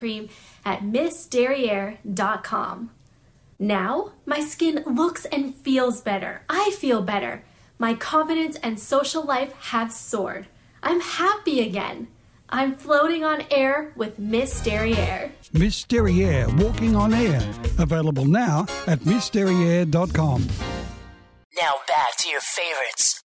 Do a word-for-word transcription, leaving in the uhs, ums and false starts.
cream at miss derriere dot com. Now, my skin looks and feels better. I feel better. My confidence and social life have soared. I'm happy again. I'm floating on air with Miss Derriere. Miss Derriere, walking on air. Available now at miss derriere dot com. Now back to your favorites.